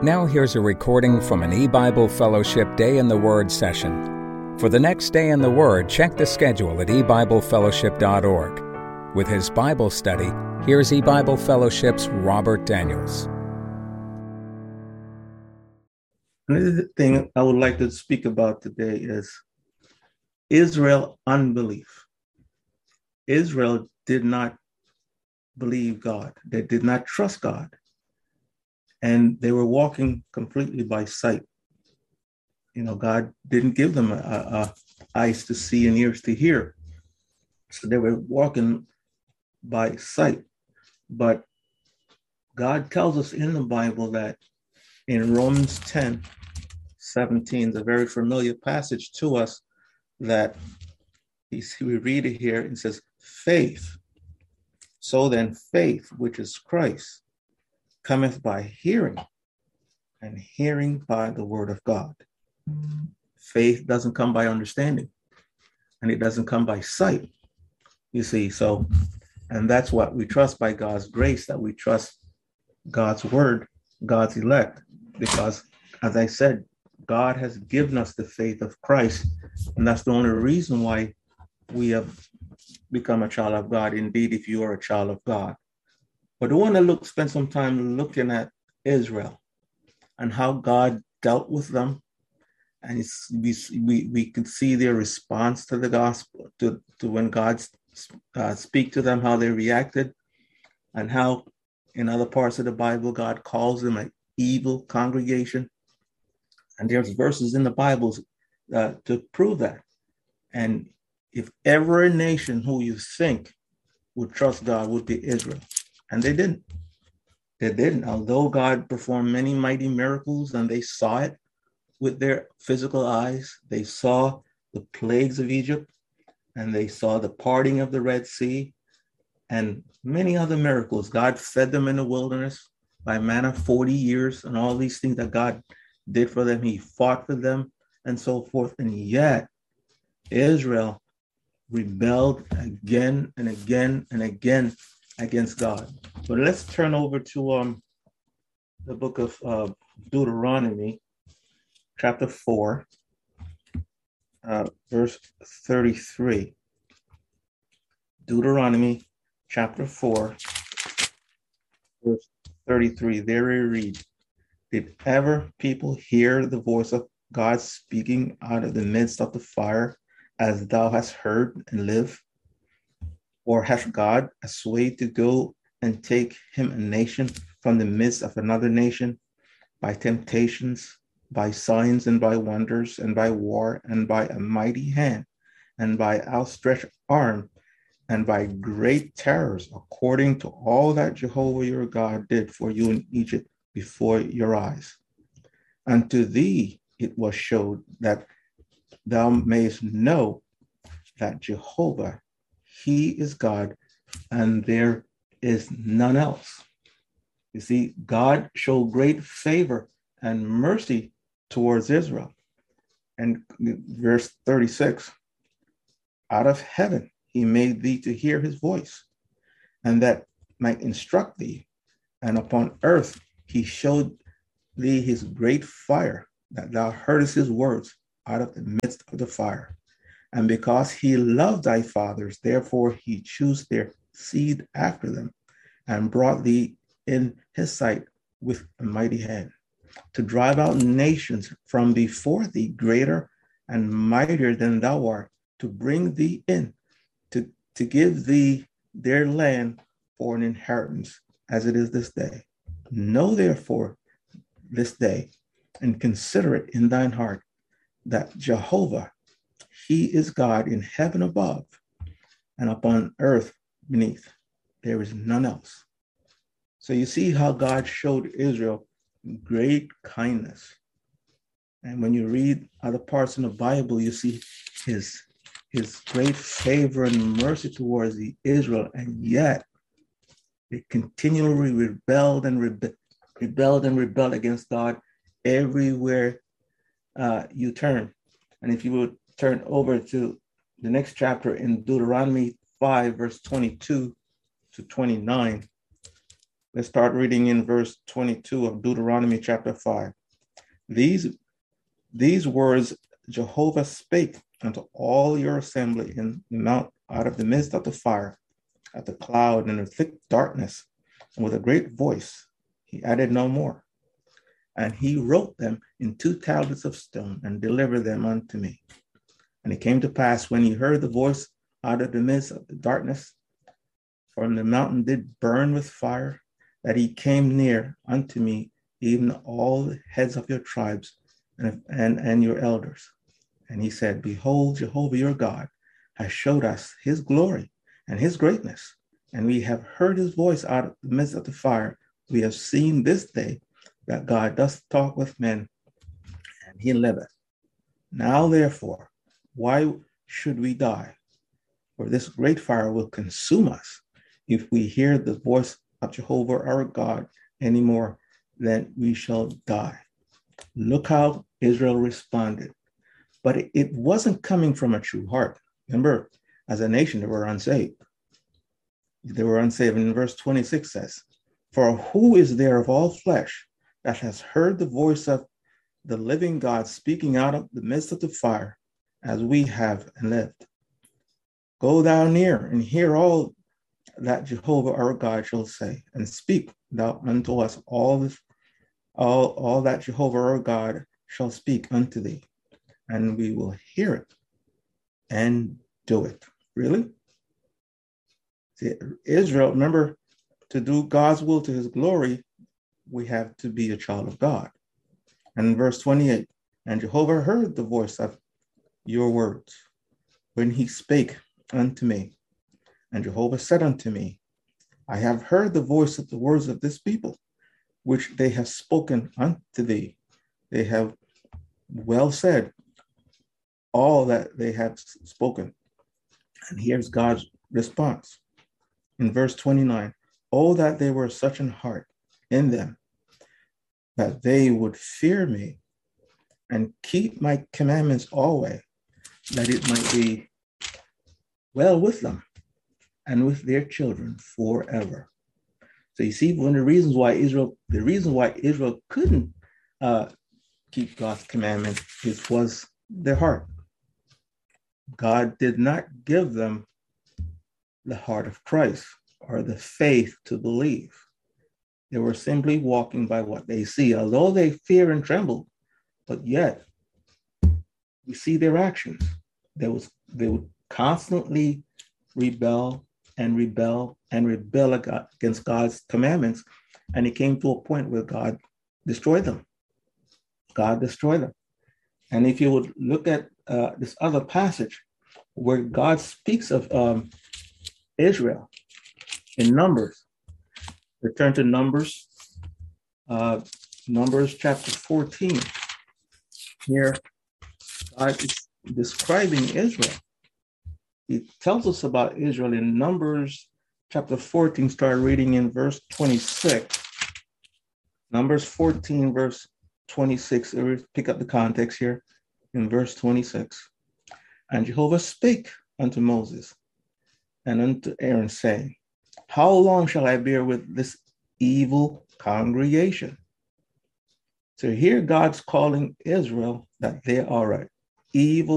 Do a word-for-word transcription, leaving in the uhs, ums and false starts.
Now here's a recording from an E-Bible Fellowship Day in the Word session. For the next Day in the Word, check the schedule at e bible fellowship dot org. With his Bible study, here's E-Bible Fellowship's Robert Daniels. Another thing I would like to speak about today is Israel unbelief. Israel did not believe God. They did not trust God. And they were walking completely by sight. You know, God didn't give them a, a, a eyes to see and ears to hear. So they were walking by sight. But God tells us in the Bible that in Romans ten, seventeen, is a very familiar passage to us, that we read it here. It says, faith. So then faith, which is Christ, cometh by hearing, and hearing by the word of God. Faith doesn't come by understanding, and it doesn't come by sight. You see, so, and that's what we trust by God's grace, that we trust God's word, God's elect, because, as I said, God has given us the faith of Christ, and that's the only reason why we have become a child of God. Indeed, if you are a child of God. But I want to look, spend some time looking at Israel and how God dealt with them. And it's, we, we, we could see their response to the gospel, to, to when God uh, speak to them, how they reacted, and how in other parts of the Bible, God calls them an evil congregation. And there's verses in the Bible uh, to prove that. And if ever a nation who you think would trust God would be Israel. And they didn't. They didn't. Although God performed many mighty miracles and they saw it with their physical eyes, they saw the plagues of Egypt, and they saw the parting of the Red Sea and many other miracles. God fed them in the wilderness by manna forty years, and all these things that God did for them. He fought for them and so forth. And yet Israel rebelled again and again and again against God. But let's turn over to um the book of uh, Deuteronomy, chapter four, uh, verse thirty-three. Deuteronomy, chapter four, verse thirty-three. There we read, did ever people hear the voice of God speaking out of the midst of the fire, as thou hast heard and live? Or hath God assayed to go and take him a nation from the midst of another nation, by temptations, by signs, and by wonders, and by war, and by a mighty hand, and by outstretched arm, and by great terrors, according to all that Jehovah your God did for you in Egypt before your eyes? Unto thee it was showed that thou mayest know that Jehovah, he is God, and there is none else. You see, God showed great favor and mercy towards Israel. And verse thirty-six, out of heaven he made thee to hear his voice, and that might instruct thee. And upon earth he showed thee his great fire, that thou heardest his words out of the midst of the fire. And because he loved thy fathers, therefore he chose their seed after them, and brought thee in his sight with a mighty hand, to drive out nations from before thee, greater and mightier than thou art, to bring thee in, to, to give thee their land for an inheritance, as it is this day. Know therefore this day, and consider it in thine heart, that Jehovah, he is God in heaven above, and upon earth beneath. There is none else. So you see how God showed Israel great kindness. And when you read other parts in the Bible, you see his, his great favor and mercy towards the Israel, and yet they continually rebelled and rebe- rebelled and rebelled against God everywhere uh, you turn. And if you would turn over to the next chapter in Deuteronomy five, verse twenty-two to twenty-nine, Let's start reading in verse twenty-two of Deuteronomy chapter five. These, these words Jehovah spake unto all your assembly in the mount out of the midst of the fire, at the cloud and the thick darkness, and with a great voice. He added no more. And he wrote them in two tablets of stone and delivered them unto me. And it came to pass when he heard the voice out of the midst of the darkness, for the mountain did burn with fire, that he came near unto me, even all the heads of your tribes and, and, and your elders. And he said, Behold, Jehovah your God has showed us his glory and his greatness, and we have heard his voice out of the midst of the fire. We have seen this day that God doth talk with men, and he liveth. Now therefore, why should we die? For this great fire will consume us if we hear the voice of Jehovah our God any more, then we shall die. Look how Israel responded. But it, it wasn't coming from a true heart. Remember, as a nation, they were unsaved. They were unsaved. And verse twenty-six says, For who is there of all flesh that has heard the voice of the living God speaking out of the midst of the fire, as we have and lived? Go thou near and hear all that Jehovah our God shall say, and speak thou unto us all this, all, all that Jehovah our God shall speak unto thee, and we will hear it and do it. Really? See, Israel, remember, to do God's will to his glory, we have to be a child of God. And in verse twenty-eight, and Jehovah heard the voice of your words when he spake unto me. And Jehovah said unto me, I have heard the voice of the words of this people, which they have spoken unto thee. They have well said all that they have spoken. And here's God's response. In verse twenty-nine, oh, that they were such an heart in them, that they would fear me and keep my commandments always, that it might be well with them and with their children forever. So you see, one of the reasons why Israel, the reason why Israel couldn't uh, keep God's commandments is was their heart. God did not give them the heart of Christ or the faith to believe. They were simply walking by what they see, although they fear and tremble, but yet we see their actions. They was they would constantly rebel and rebel and rebel against God's commandments. And it came to a point where God destroyed them. God destroyed them. And if you would look at uh, this other passage where God speaks of um, Israel in Numbers, return to Numbers, uh, Numbers chapter fourteen. Here, God is describing Israel. He tells us about Israel in Numbers chapter fourteen, start reading in verse twenty-six. Numbers fourteen, verse twenty-six. Pick up the context here in verse twenty-six. And Jehovah spake unto Moses and unto Aaron, saying, how long shall I bear with this evil congregation? So here God's calling Israel that they are an evil